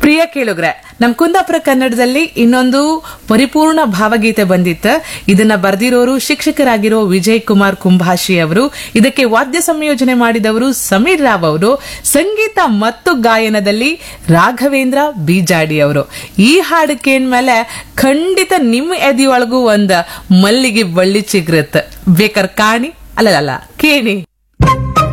ಪ್ರಿಯ ಕೇಳುಗ್ರೆ, ನಮ್ ಕುಂದಾಪುರ ಕನ್ನಡದಲ್ಲಿ ಇನ್ನೊಂದು ಪರಿಪೂರ್ಣ ಭಾವಗೀತೆ ಬಂದಿತ್ತು. ಇದನ್ನ ಬರೆದಿರೋರು ಶಿಕ್ಷಕರಾಗಿರೋ ವಿಜಯ್ ಕುಮಾರ್ ಕುಂಭಾಷಿ ಅವರು. ಇದಕ್ಕೆ ವಾದ್ಯ ಸಂಯೋಜನೆ ಮಾಡಿದವರು ಸಮೀರ್ ರಾವ್ ಅವರು. ಸಂಗೀತ ಮತ್ತು ಗಾಯನದಲ್ಲಿ ರಾಘವೇಂದ್ರ ಬೀಜಾಡಿ ಅವರು. ಈ ಹಾಡು ಕೇಳ್ಮೇಲೆ ಖಂಡಿತ ನಿಮ್ಮ ಎದೆಯೊಳಗೂ ಒಂದ್ ಮಲ್ಲಿಗೆ ಬಳ್ಳಿ ಚಿಗ್ರತ್. ಬೇಕಾರ ಕಾಣಿ, ಅಲ್ಲಲ್ಲ ಕೇಳಿ.